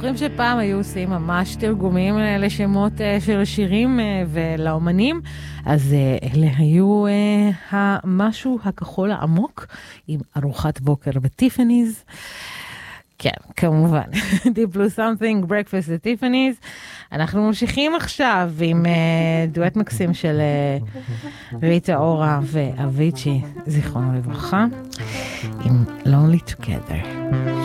זוכרים שפעם היו עושים ממש תרגומים לשמות של השירים ולאומנים? אז אלה היו המשהו הכחול העמוק עם ארוחת בוקר בטיפניז. כן, כמובן. Deep Blue Something, Breakfast at Tiffany's. אנחנו ממשיכים עכשיו עם דואט מקסים של ריטה אורה ואביצ'י, זיכרונו לברכה, עם Lonely Together.